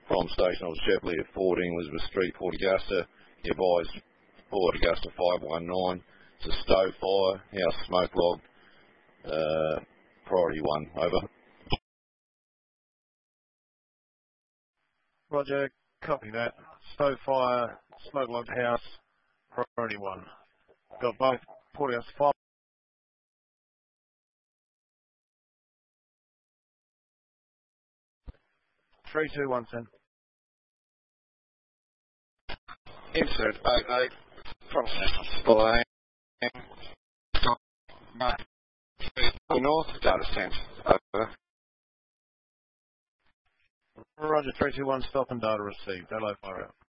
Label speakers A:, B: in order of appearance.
A: From station was Chevrolet at 14 Elizabeth Street, Port Augusta. You advised Port Augusta 519. It's a stove fire, house smoke log. Priority 1, over.
B: Roger, copy that. Stove fire, smoke log house, priority 1. Got both. Port Augusta 5. 3, 2, 1, send.
C: Insert 88 from Spillane. North, data sent. Over.
B: Roger, 321, stop and data received. Hello, fire out.